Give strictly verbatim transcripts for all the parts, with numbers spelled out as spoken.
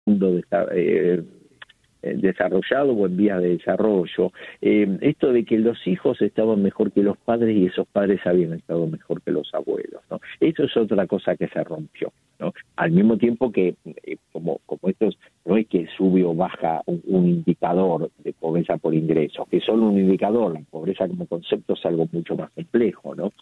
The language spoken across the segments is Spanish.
mundo de, eh, desarrollado o en vías de desarrollo, eh, esto de que los hijos estaban mejor que los padres y esos padres habían estado mejor que los abuelos, ¿no? Eso es otra cosa que se rompió, ¿no? Al mismo tiempo que, eh, como, como estos, no es que sube o baja un, un indicador de pobreza por ingresos, que es solo un indicador, la pobreza como concepto es algo mucho más complejo, ¿no?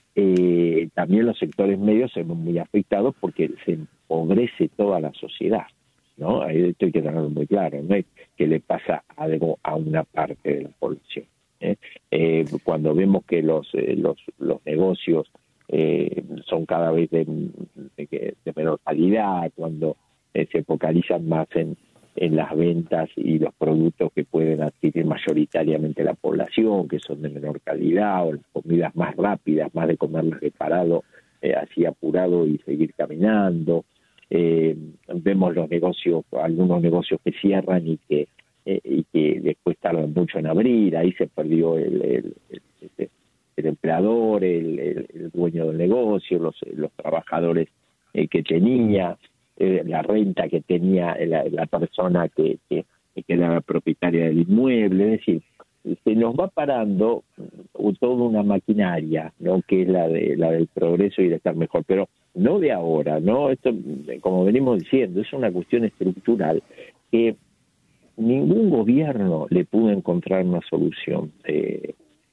Eh, también los sectores medios se ven muy afectados porque se empobrece toda la sociedad, ¿no? Ahí esto hay que tenerlo muy claro, no es que le pasa algo a una parte de la población, ¿eh? Eh, cuando vemos que los eh, los, los negocios eh, son cada vez de, de, de menor calidad, cuando eh, se focalizan más en, en las ventas y los productos que pueden adquirir mayoritariamente la población, que son de menor calidad, o las comidas más rápidas, más de comerlas de parado, eh, así apurado y seguir caminando. Eh, vemos los negocios, algunos negocios que cierran y que eh, y que después tardan mucho en abrir, ahí se perdió el, el, el, el empleador, el, el, el dueño del negocio, los, los trabajadores eh, que tenía, eh, la renta que tenía la, la persona que, que, que era la propietaria del inmueble, es decir, se nos va parando toda una maquinaria, ¿no? Que es la de la del progreso y de estar mejor, pero no de ahora, ¿no? Esto, como venimos diciendo, es una cuestión estructural que ningún gobierno le pudo encontrar una solución eh,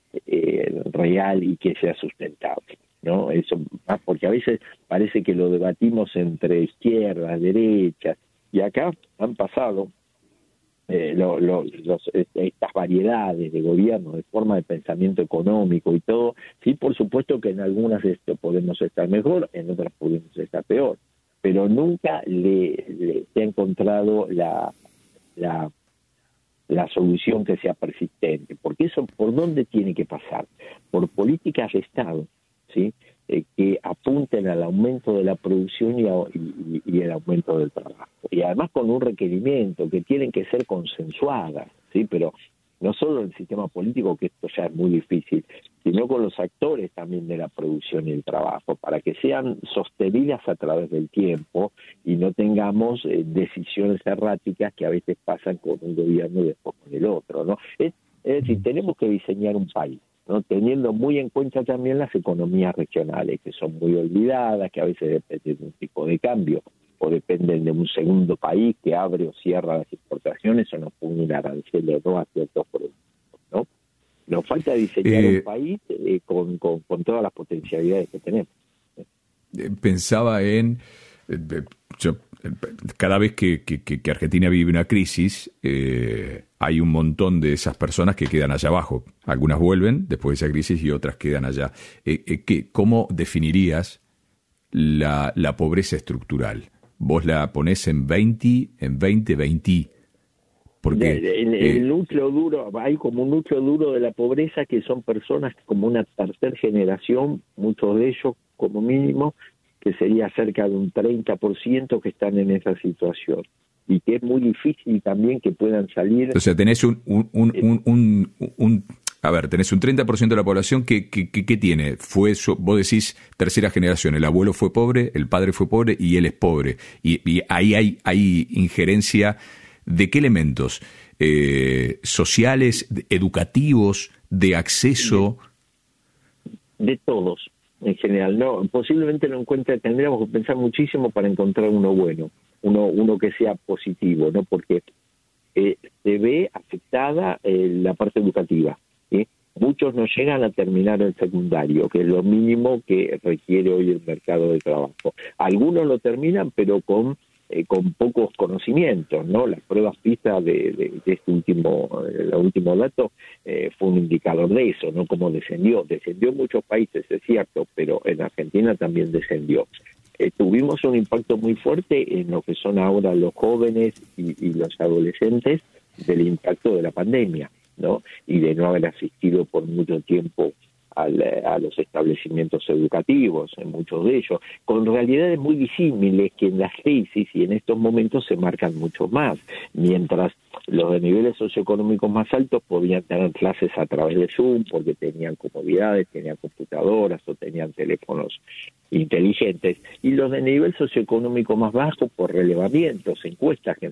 eh, real y que sea sustentable, ¿no? Eso, porque a veces parece que lo debatimos entre izquierdas, derechas, y acá han pasado Eh, lo, lo, los, estas variedades de gobierno, de forma de pensamiento económico y todo. Sí, por supuesto que en algunas esto podemos estar mejor, en otras podemos estar peor, pero nunca le, le se ha encontrado la, la, la solución que sea persistente, porque eso, ¿por dónde tiene que pasar? Por políticas de Estado, ¿sí? Eh, que apunten al aumento de la producción y, a, y, y el aumento del trabajo. Y además con un requerimiento que tienen que ser consensuadas, ¿sí? Pero no solo el sistema político, que esto ya es muy difícil, sino con los actores también de la producción y el trabajo, para que sean sostenidas a través del tiempo y no tengamos eh, decisiones erráticas que a veces pasan con un gobierno y después con el otro, ¿no? Es, es decir, tenemos que diseñar un país, ¿no? Teniendo muy en cuenta también las economías regionales, que son muy olvidadas, que a veces dependen de un tipo de cambio, o dependen de un segundo país que abre o cierra las exportaciones o nos pone un arancel o no a ciertos productos, ¿no? Nos falta diseñar eh, un país eh, con, con, con todas las potencialidades que tenemos. Pensaba en... Yo, cada vez que, que, que Argentina vive una crisis, eh, hay un montón de esas personas que quedan allá abajo. Algunas vuelven después de esa crisis y otras quedan allá. Eh, eh, que, ¿Cómo definirías la, la pobreza estructural? Vos la ponés en veinte, en veinte, veinte. Porque el, el, eh, el núcleo duro, hay como un núcleo duro de la pobreza que son personas como una tercera generación, muchos de ellos como mínimo, que sería cerca de un treinta por ciento que están en esa situación. Y que es muy difícil también que puedan salir. O sea, tenés un, un, un, un, un, un a ver, tenés un treinta por ciento de la población que, que, que, que tiene, fue, vos decís, tercera generación, el abuelo fue pobre, el padre fue pobre y él es pobre. Y, y ahí hay, hay injerencia de qué elementos, eh, sociales, educativos, de acceso. De, de todos, en general. No, posiblemente no encuentre, tendríamos que pensar muchísimo para encontrar uno bueno, uno, uno que sea positivo, ¿no? Porque eh, se ve afectada eh, la parte educativa. ¿Sí? Muchos no llegan a terminar el secundario, que es lo mínimo que requiere hoy el mercado de trabajo. Algunos lo terminan, pero con eh, con pocos conocimientos, ¿no? Las pruebas PISA de, de, de este último, el último dato eh, fue un indicador de eso, ¿no? Cómo descendió. Descendió en muchos países, es cierto, pero en Argentina también descendió. Eh, tuvimos un impacto muy fuerte en lo que son ahora los jóvenes y, y los adolescentes del impacto de la pandemia, ¿no? Y de no haber asistido por mucho tiempo al, a los establecimientos educativos, en muchos de ellos, con realidades muy disímiles que en las crisis y en estos momentos se marcan mucho más, mientras los de niveles socioeconómicos más altos podían tener clases a través de Zoom porque tenían comodidades, tenían computadoras o tenían teléfonos inteligentes, y los de nivel socioeconómico más bajo por relevamientos, encuestas que